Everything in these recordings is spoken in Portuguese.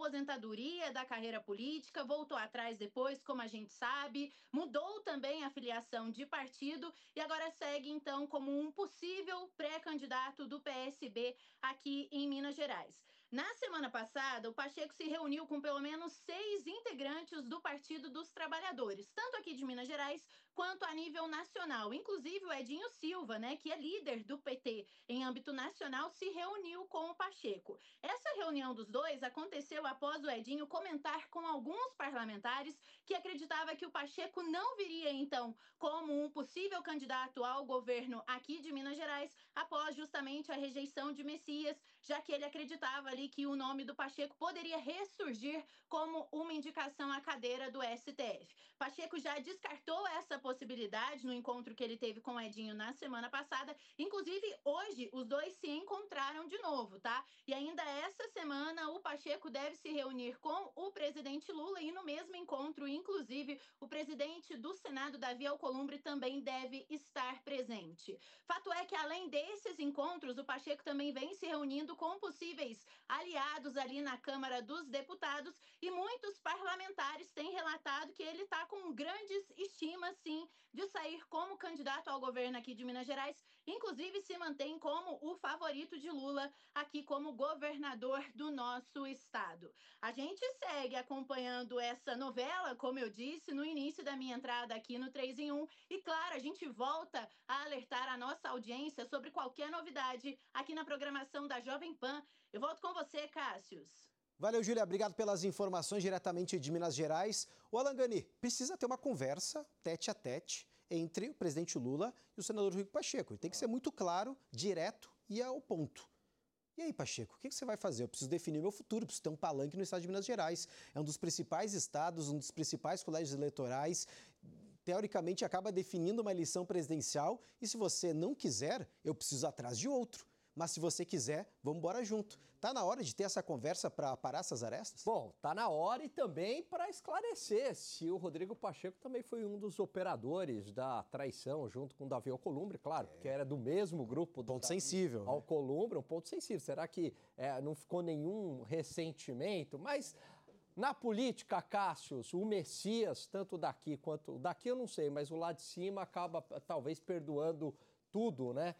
aposentadoria da carreira política, voltou atrás depois, como a gente sabe, mudou também a filiação de partido e agora segue então como um possível pré-candidato do PSB aqui em Minas Gerais. Na semana passada, o Pacheco se reuniu com pelo menos 6 integrantes do Partido dos Trabalhadores, tanto aqui de Minas Gerais quanto a nível nacional. Inclusive o Edinho Silva, né, que é líder do PT em âmbito nacional, se reuniu com o Pacheco. Essa reunião dos dois aconteceu após o Edinho comentar com alguns parlamentares que acreditava que o Pacheco não viria, então, como um possível candidato ao governo aqui de Minas Gerais, após justamente a rejeição de Messias, já que ele acreditava ali que o nome do Pacheco poderia ressurgir como uma indicação à cadeira do STF. Pacheco já descartou essa possibilidade no encontro que ele teve com o Edinho na semana passada. Inclusive, hoje, os dois se encontraram de novo, tá? E ainda essa semana, o Pacheco deve se reunir com o presidente Lula e no mesmo encontro, inclusive, o presidente do Senado, Davi Alcolumbre, também deve estar presente. Fato é que, além desses encontros, o Pacheco também vem se reunindo com possíveis aliados ali na Câmara dos Deputados e muitos parlamentares têm relatado que ele está com grandes estimas, sim, de sair como candidato ao governo aqui de Minas Gerais, inclusive se mantém como o favorito de Lula aqui como governador do nosso estado. A gente segue acompanhando essa novela, como eu disse no início da minha entrada aqui no 3 em 1, e claro, a gente volta a alertar a nossa audiência sobre qualquer novidade aqui na programação da Jovem Pan. Eu volto com você, Cássius. Valeu, Júlia. Obrigado pelas informações diretamente de Minas Gerais. O Alan Gani, precisa ter uma conversa tete a tete entre o presidente Lula e o senador Rodrigo Pacheco. E tem que ser muito claro, direto e ao ponto. E aí, Pacheco, o que você vai fazer? Eu preciso definir meu futuro, preciso ter um palanque no estado de Minas Gerais. É um dos principais estados, um dos principais colégios eleitorais. Teoricamente, acaba definindo uma eleição presidencial. E se você não quiser, eu preciso ir atrás de outro. Mas se você quiser, vamos embora junto. Tá na hora de ter essa conversa para parar essas arestas? Bom, tá na hora e também para esclarecer se o Rodrigo Pacheco também foi um dos operadores da traição junto com o Davi Alcolumbre, claro, porque era do mesmo grupo do Ponto sensível, né? Alcolumbre, um ponto sensível. Será que não ficou nenhum ressentimento? Mas na política, Cássius, o Messias, tanto daqui quanto... Daqui eu não sei, mas o lá de cima acaba talvez perdoando tudo, né?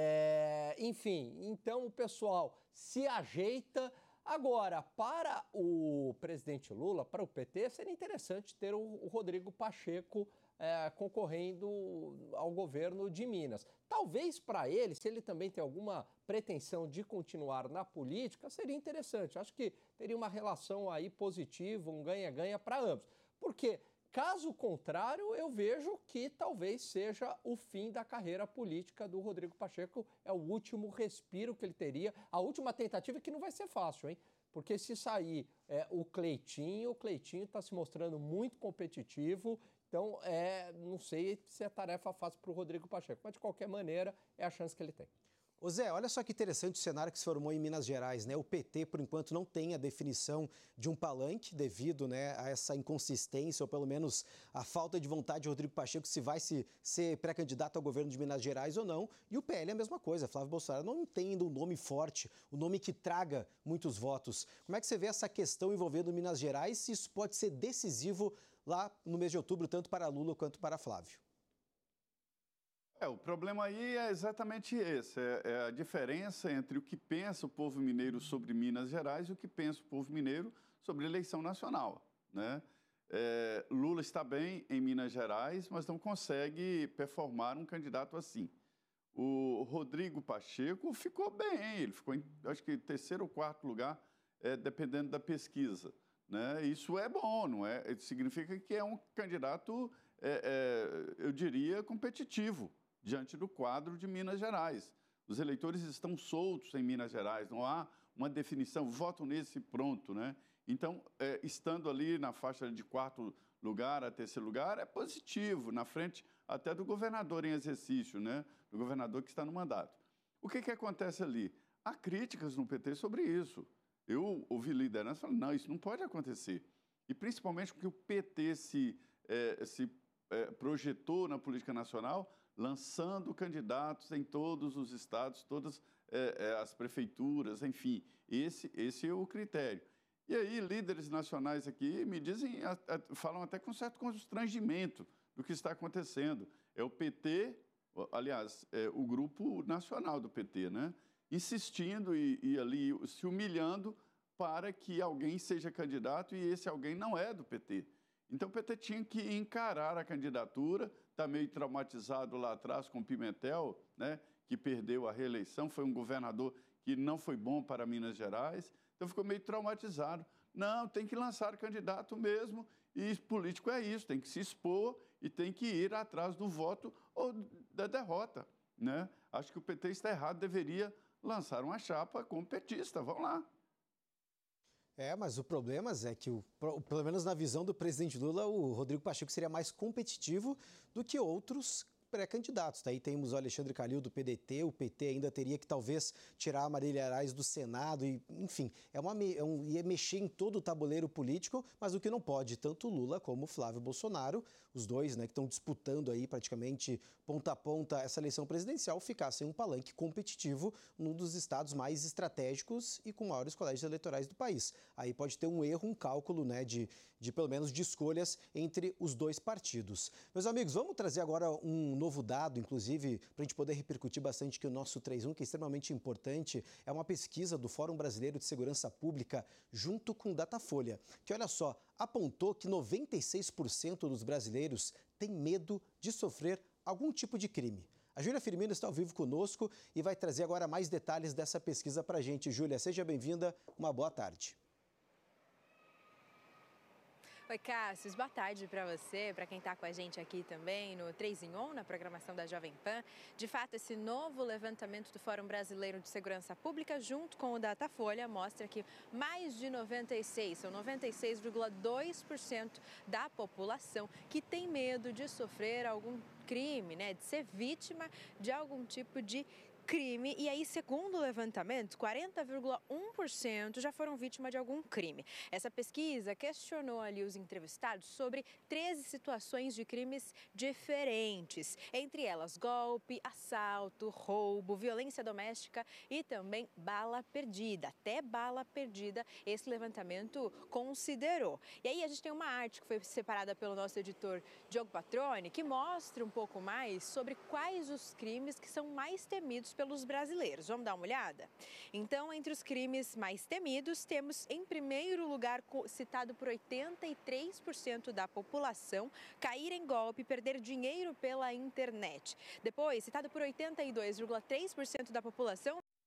Enfim, então o pessoal se ajeita. Agora, para o presidente Lula, para o PT, seria interessante ter o Rodrigo Pacheco concorrendo ao governo de Minas. Talvez para ele, se ele também tem alguma pretensão de continuar na política, seria interessante. Acho que teria uma relação aí positiva, um ganha-ganha para ambos. Porque... caso contrário, eu vejo que talvez seja o fim da carreira política do Rodrigo Pacheco. É o último respiro que ele teria, a última tentativa, que não vai ser fácil, hein? Porque se sair o Cleitinho está se mostrando muito competitivo. Então, não sei se é tarefa fácil para o Rodrigo Pacheco, mas de qualquer maneira é a chance que ele tem. Ô Zé, olha só que interessante o cenário que se formou em Minas Gerais, né? O PT, por enquanto, não tem a definição de um palanque devido, né, a essa inconsistência, ou pelo menos a falta de vontade de Rodrigo Pacheco se vai ser pré-candidato ao governo de Minas Gerais ou não. E o PL é a mesma coisa. Flávio Bolsonaro não entende um nome forte, um nome que traga muitos votos. Como é que você vê essa questão envolvendo Minas Gerais, se isso pode ser decisivo lá no mês de outubro, tanto para Lula quanto para Flávio? O problema aí é exatamente esse, é a diferença entre o que pensa o povo mineiro sobre Minas Gerais e o que pensa o povo mineiro sobre eleição nacional, né? Lula está bem em Minas Gerais, mas não consegue performar um candidato assim. O Rodrigo Pacheco ficou bem, ele ficou em, acho que, terceiro ou quarto lugar, dependendo da pesquisa, né? Isso é bom, não é? Significa que é um candidato, eu diria, competitivo diante do quadro de Minas Gerais. Os eleitores estão soltos em Minas Gerais, não há uma definição, votam nesse e pronto, né? Então, estando ali na faixa de quarto lugar a terceiro lugar, é positivo, na frente até do governador em exercício, né? Do governador que está no mandato. O que acontece ali? Há críticas no PT sobre isso. Eu ouvi liderança falando, não, isso não pode acontecer. E principalmente porque o PT se projetou na política nacional, lançando candidatos em todos os estados, todas as prefeituras, enfim. Esse é o critério. E aí, líderes nacionais aqui me dizem, falam até com certo constrangimento do que está acontecendo. É o PT, aliás, o grupo nacional do PT, né? Insistindo e ali se humilhando para que alguém seja candidato e esse alguém não é do PT. Então, o PT tinha que encarar a candidatura, está meio traumatizado lá atrás com o Pimentel, né? Que perdeu a reeleição, foi um governador que não foi bom para Minas Gerais. Então, ficou meio traumatizado. Não, tem que lançar candidato mesmo, e político é isso, tem que se expor e tem que ir atrás do voto ou da derrota, né? Acho que o PT está errado, deveria lançar uma chapa com petista, vamos lá. Mas o problema é que, pelo menos na visão do presidente Lula, o Rodrigo Pacheco seria mais competitivo do que outros pré-candidatos. Daí temos o Alexandre Calil do PDT, o PT ainda teria que talvez tirar a Marília Reis do Senado, e, enfim, ia mexer em todo o tabuleiro político, mas o que não pode, tanto Lula como Flávio Bolsonaro, os dois, né, que estão disputando aí praticamente ponta a ponta essa eleição presidencial, ficassem um palanque competitivo num dos estados mais estratégicos e com maiores colégios eleitorais do país. Aí pode ter um erro, um cálculo, né, de pelo menos de escolhas entre os dois partidos. Meus amigos, vamos trazer agora um novo dado, inclusive, para a gente poder repercutir bastante que o nosso 3-1, que é extremamente importante, é uma pesquisa do Fórum Brasileiro de Segurança Pública junto com o Datafolha, que, olha só, apontou que 96% dos brasileiros têm medo de sofrer algum tipo de crime. A Júlia Firmino está ao vivo conosco e vai trazer agora mais detalhes dessa pesquisa para a gente. Júlia, seja bem-vinda, uma boa tarde. Oi, Cássio, boa tarde para você, para quem está com a gente aqui também no 3 em 1, na programação da Jovem Pan. De fato, esse novo levantamento do Fórum Brasileiro de Segurança Pública, junto com o Datafolha, mostra que mais de 96,2% da população que tem medo de sofrer algum crime, né, de ser vítima de algum tipo de crime. E aí, segundo o levantamento, 40,1% já foram vítimas de algum crime. Essa pesquisa questionou ali os entrevistados sobre 13 situações de crimes diferentes, entre elas golpe, assalto, roubo, violência doméstica e também bala perdida. Até bala perdida esse levantamento considerou. E aí a gente tem uma arte que foi separada pelo nosso editor Diogo Patroni, que mostra um pouco mais sobre quais os crimes que são mais temidos pelos brasileiros. Vamos dar uma olhada? Então, entre os crimes mais temidos, temos em primeiro lugar, citado por 83% da população, cair em golpe e perder dinheiro pela internet. Depois, citado por 82,3% da população,